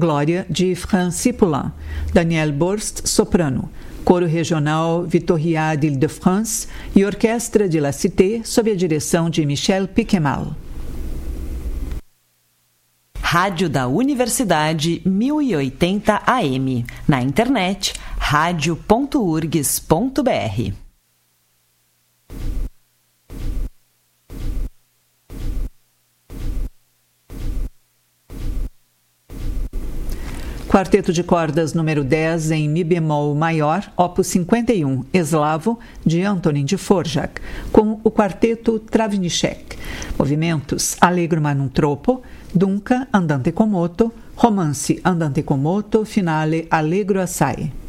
Glória, de France Poulain. Daniel Borst, soprano. Coro Regional Vitória d'Île-de-France e Orquestra de La Cité, sob a direção de Michel Piquemal. Rádio da Universidade 1080 AM. Na internet, radio.urgs.br. Quarteto de cordas número 10 em Mi bemol maior, opus 51, Eslavo, de Antonin Dvorak, com o quarteto Travnicek. Movimentos Allegro ma non troppo, Dunca andante con moto, Romance andante con moto, finale Allegro assai.